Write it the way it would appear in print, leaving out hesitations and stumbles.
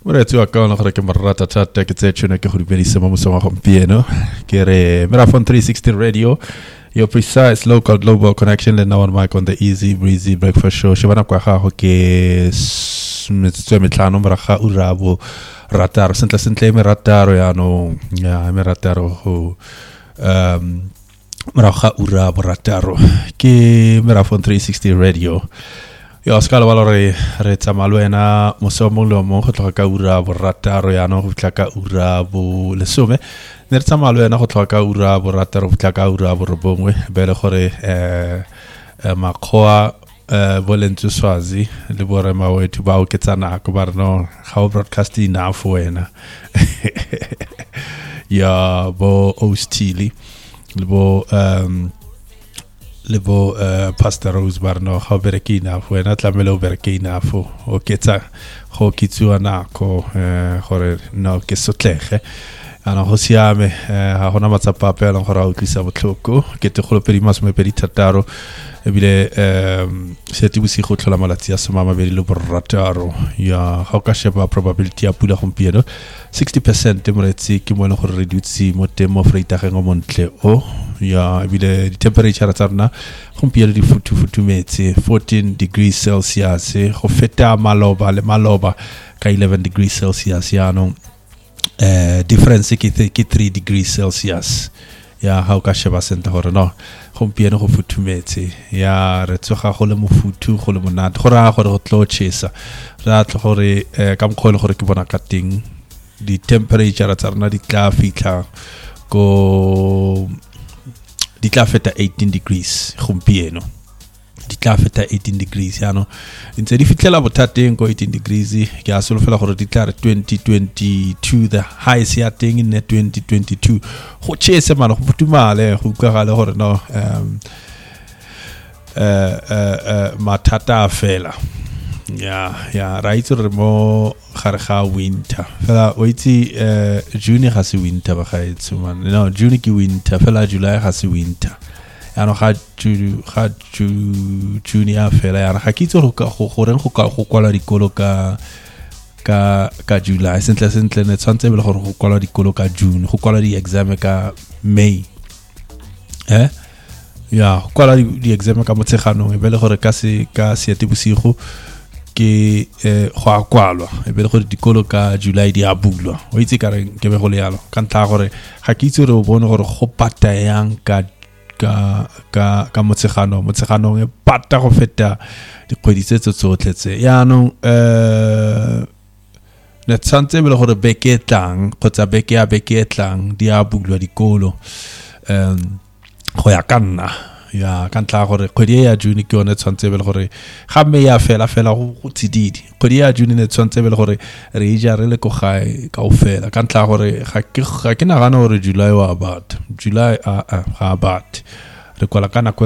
Moretsi wa ka ona gore ke morata thata ke tse tshone ke go dibedisa mo mosong wa gompieno ke re Marathon 360 Radio, your precise local global connection le now on mic on the easy breezy breakfast show. Shebana kwa gago ke metsotso metlhano moraga urabo rataro sentle me rataro ya no ya me rataro go moraga urabo rataro ke Marathon 360 Radio. Yo ska la re tsamalwena mosomolo mo go tlhoka ura bo rataro ya no go tlaka ura bo lesome ne tsamalwena go tlhoka ura bo rataro go tlaka ura bo robongwe bele gore makgoa volentse swazi le bore mawethu ba o ketsana go ba no ga o broadcast enough wena ya bo ostili le bo Pastor Rose barno ga berekina fo ena tlamelo berekina fo o ketsa go kitsuwa nako gore no ke sotlege ana go siame ha gona matsapa pela gore a utlisa botlhoko ke te go pedi masome pedi thataro ebile seti busi go tlhola malatsi a soma mabedi le borrataro ya ga ka sheba probability ya pula gompieno 60% moretsi ke mo le gore reduce mo temo freitageng o montle o ya ebile di temperature tsa rona gompieno di futu metsi 14 degrees Celsius go feta maloba ka 11 degrees Celsius ya no difference ke 3 degrees Celsius ya ha o ka sheba senta gore no gompieno go futhumetse ya re tsoga go le mofutu go le monate go ra gore go tlo chesa ra tlo gore ka mkhole gore ke bona ka ting di temperature tsa rena di tla fitla go di tla feta 18 degrees gompieno di tla feta 18 degrees ya no ntse di fitlela bothateng go 18 degrees ke a solofela gore di tla re 2022 the highest ya teng in 2022 go chese mano go putumale go ukagale gore no matata a fela ya right re mo gare ga winter fela o itse June ga se winter ba ga itse man no June ke winter fela July ga se winter ano ga June ya fela ya ga kitso go reng go kwala dikolo ka July sentle ne tsantse bele gore go kwala dikolo ka June go kwala di exam ka May ya go kwala di exam ka motseganong e bele gore ka se ete bosigo ke go a kwalwa e bele gore dikolo ka July di a bulwa o itse ka re ke be go le yalo ka ntla gore ga kitso re o bone gore go pata yang ka motseganong e pata go feta dikgwedi tse tsotlhe tse ya no ne tsantse bele gore beke tlang kgotsa beke tlang di a bulwa dikolo go ya ka nna ya ka ntla gore kgwedi ya June ke yone tsantse bele gore ga me ya fela go tsididi kgwedi ya June ne tsantse bele gore re ja re le go gae ka o fela ka ntla gore ga ke nagana gore July wa about July ga about re kwala kana